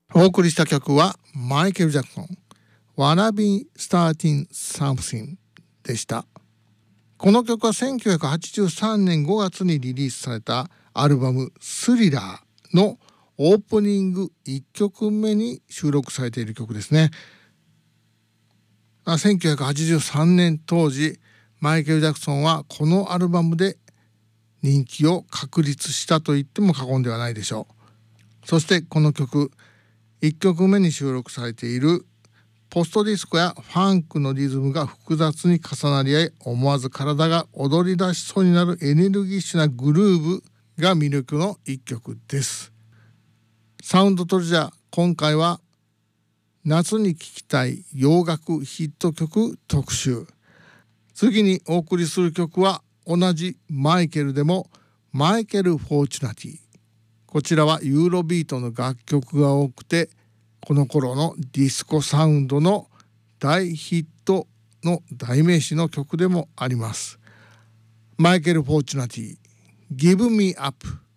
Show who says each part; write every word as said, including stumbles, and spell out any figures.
Speaker 1: お送りした曲はマイケル・ジャクソン Wanna Be Starting Something でした。この曲はせんきゅうひゃくはちじゅうさんねんごがつにリリースされたアルバムスリラーのオープニングいっきょくめに収録されている曲ですね。せんきゅうひゃくはちじゅうさんねん当時マイケル・ジャクソンはこのアルバムで人気を確立したと言っても過言ではないでしょう。そしてこの曲いっきょくめに収録されているポストディスコやファンクのリズムが複雑に重なり合い、思わず体が踊り出しそうになるエネルギッシュなグルーブが魅力の一曲です。サウンドトレジャー、今回は夏に聴きたい洋楽ヒット曲特集。次にお送りする曲は同じマイケルでもマイケル・フォーチュナティ。こちらはユーロビートの楽曲が多くて、この頃のディスコサウンドの大ヒットの代名詞の曲でもあります。マイケル・フォーチュナティ Give Me Up。